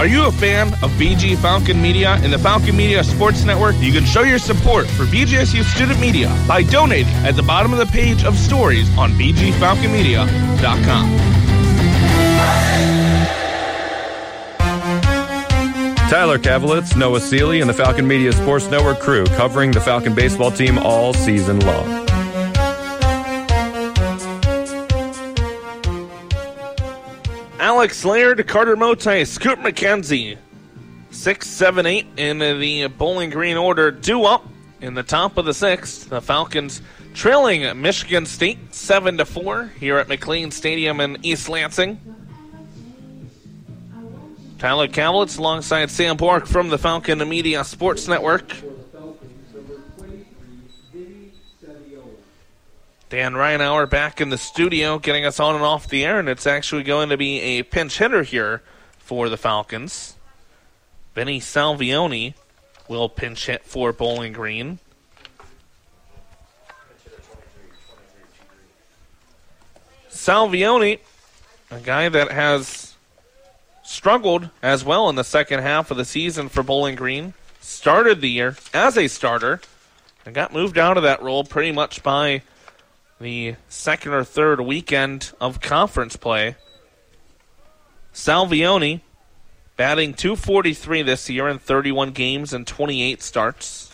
Are you a fan of BG Falcon Media and the Falcon Media Sports Network? You can show your support for BGSU Student Media by donating at the bottom of the page of stories on bgfalconmedia.com. Tyler Kavelitz, Noah Seeley, and the Falcon Media Sports Network crew covering the Falcon baseball team all season long. Alex Laird, Carter Motai, Scoot McKenzie, 6, 7, 8 in the Bowling Green order. Due up in the top of the sixth. The Falcons trailing Michigan State 7-4 here at McLean Stadium in East Lansing. Tyler Kavelitz alongside Sam Bork from the Falcon Media Sports Network. Dan Reinauer back in the studio getting us on and off the air, and it's actually going to be a pinch hitter here for the Falcons. Benny Salvioni will pinch hit for Bowling Green. Salvioni, a guy that has struggled as well in the second half of the season for Bowling Green. Started the year as a starter and got moved out of that role pretty much by the second or third weekend of conference play. Salvioni batting .243 this year in 31 games and 28 starts.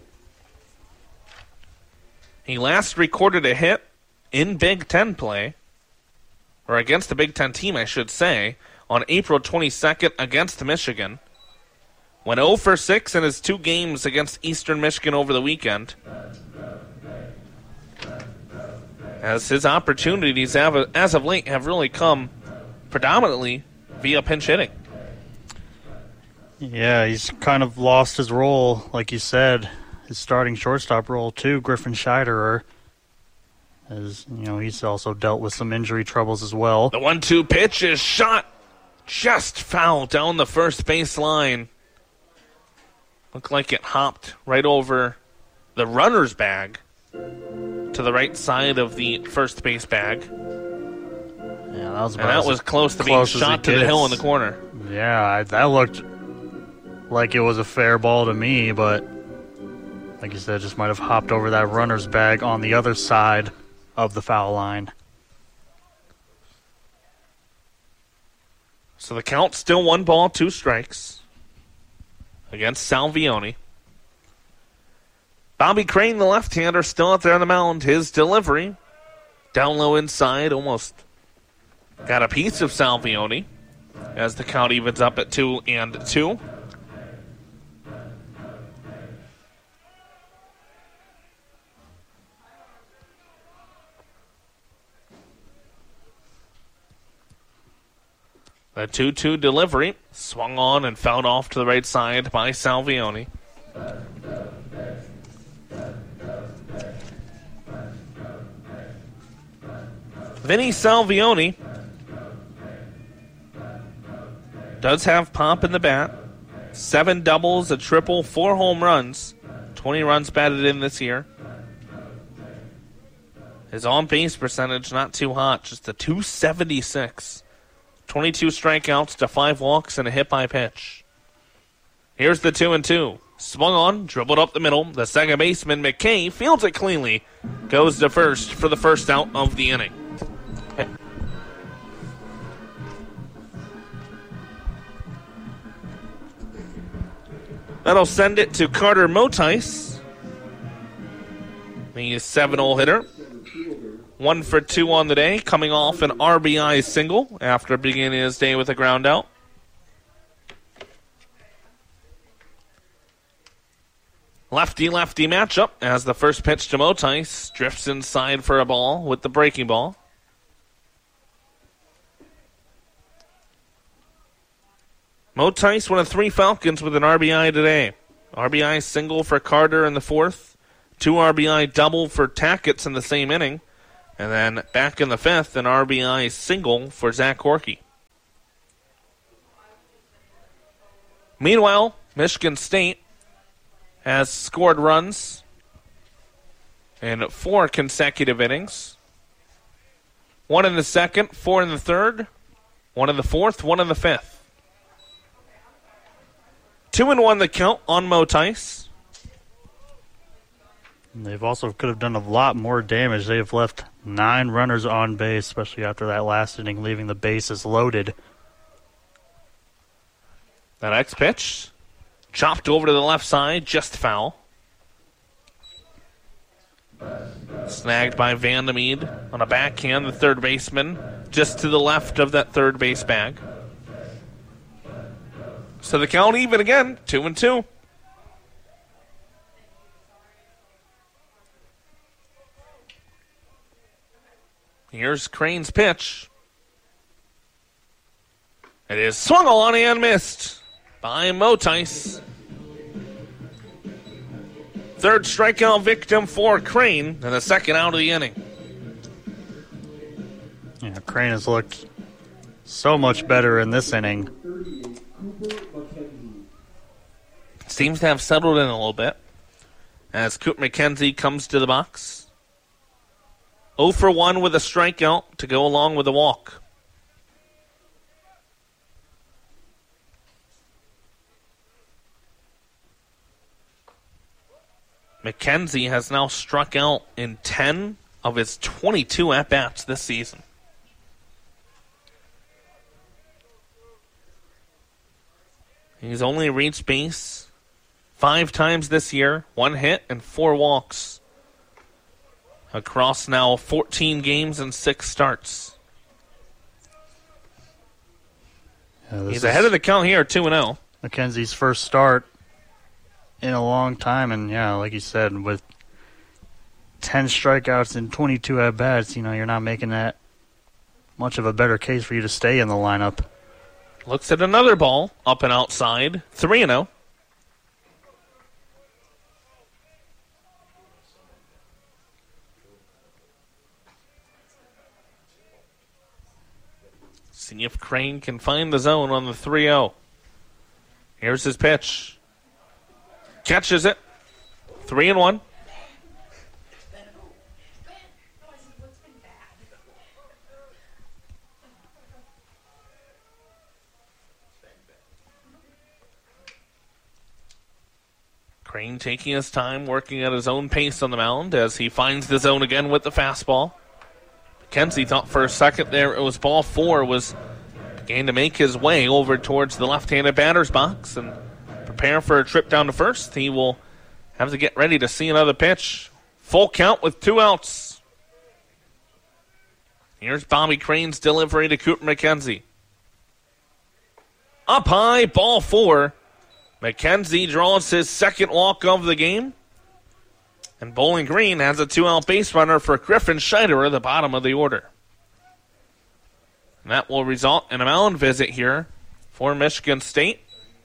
He last recorded a hit in Big Ten play, or against the Big Ten team, I should say, on April 22nd against Michigan. Went 0 for 6 in his 2 games against Eastern Michigan over the weekend, as his opportunities as of late have really come predominantly via pinch hitting. Yeah, he's kind of lost his role, like you said, his starting shortstop role to Griffin Scheiderer. As you know, he's also dealt with some injury troubles as well. The 1-2 pitch is shot just foul down the first base line. Looked like it hopped right over the runner's bag to the right side of the first base bag. Yeah, that was about that was close to being shot to the hill in the corner. Yeah, that looked like it was a fair ball to me, but like you said, just might have hopped over that runner's bag on the other side of the foul line. So the count still 1 ball, 2 strikes against Salvioni. Bobby Crane, the left-hander, still out there on the mound. His delivery down low inside, almost got a piece of Salvioni as the count evens up at 2-2. The 2-2 delivery swung on and fouled off to the right side by Salvioni. Vinny Salvioni does have pop in the bat. 7 doubles, a triple, 4 home runs. 20 runs batted in this year. His on-base percentage not too hot, just a .276. 22 strikeouts to 5 walks and a hit by pitch. Here's the 2-2. Swung on, dribbled up the middle. The second baseman, McKay, fields it cleanly. Goes to first for the first out of the inning. That'll send it to Carter Motais. The 7-0 hitter. 1 for 2 on the day, coming off an RBI single after beginning his day with a ground out. Lefty-lefty matchup as the first pitch to Motais drifts inside for a ball with the breaking ball. Motais, one of 3 Falcons with an RBI today. RBI single for Carter in the 4th. 2 RBI double for Tackett in the same inning. And then back in the 5th, an RBI single for Zach Corky. Meanwhile, Michigan State has scored runs in 4 consecutive innings. 1 in the 2nd, 4 in the 3rd, 1 in the 4th, 1 in the 5th. 2-1 the count on Mo Tice. They've also could have done a lot more damage. They have left 9 runners on base, especially after that last inning, leaving the bases loaded. The next pitch, chopped over to the left side, just foul. Snagged by Vandermeed on a backhand, the third baseman, just to the left of that third base bag. So the count even again, 2-2. Here's Crane's pitch. It is swung on and missed by Mo Tice. Third strikeout victim for Crane, and the second out of the inning. Yeah, Crane has looked so much better in this inning. Seems to have settled in a little bit as Cooper McKenzie comes to the box. 0 for 1 with a strikeout to go along with a walk. McKenzie has now struck out in 10 of his 22 at-bats this season. He's only reached base 5 times this year, 1 hit and 4 walks. Across now 14 games and 6 starts. He's ahead of the count here, 2-0. McKenzie's first start in a long time, and yeah, like you said, with 10 strikeouts and 22 at-bats, you're not making that much of a better case for you to stay in the lineup. Looks at another ball, up and outside, 3-0. See if Crane can find the zone on the 3-0. Here's his pitch. Catches it. 3-1. Crane taking his time, working at his own pace on the mound as he finds the zone again with the fastball. McKenzie thought for a second there it was ball 4, was beginning to make his way over towards the left-handed batter's box and prepare for a trip down to first. He will have to get ready to see another pitch. Full count with 2 outs. Here's Bobby Crane's delivery to Cooper McKenzie. Up high, ball 4. McKenzie draws his second walk of the game. And Bowling Green has a 2-out base runner for Griffin Scheider at the bottom of the order. And that will result in a mound visit here for Michigan State.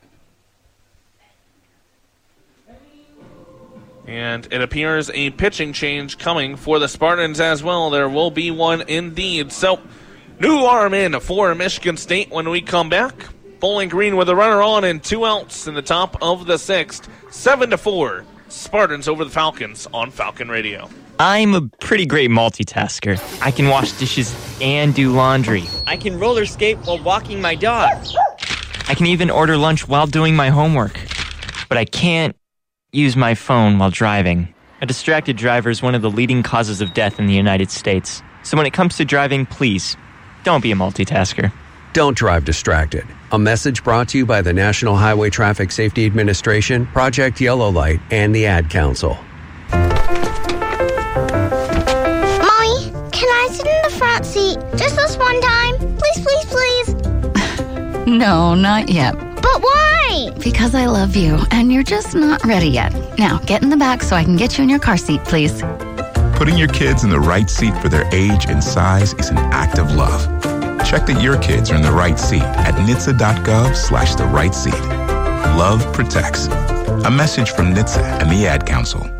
And it appears a pitching change coming for the Spartans as well. There will be one indeed. So, new arm in for Michigan State when we come back. Bowling Green with a runner on and 2 outs in the top of the 6th. 7-4. Spartans over the Falcons on Falcon Radio. I'm a pretty great multitasker. I can wash dishes and do laundry. I can roller skate while walking my dog. I can even order lunch while doing my homework. But I can't use my phone while driving. A distracted driver is one of the leading causes of death in the United States. So when it comes to driving, please, don't be a multitasker. Don't drive distracted. A message brought to you by the National Highway Traffic Safety Administration, Project Yellow Light, and the Ad Council. Mommy, can I sit in the front seat just this one time? Please, please, please. No, not yet. But why? Because I love you, and you're just not ready yet. Now, get in the back so I can get you in your car seat, please. Putting your kids in the right seat for their age and size is an act of love. Check that your kids are in the right seat at NHTSA.gov/the right seat. Love protects. A message from NHTSA and the Ad Council.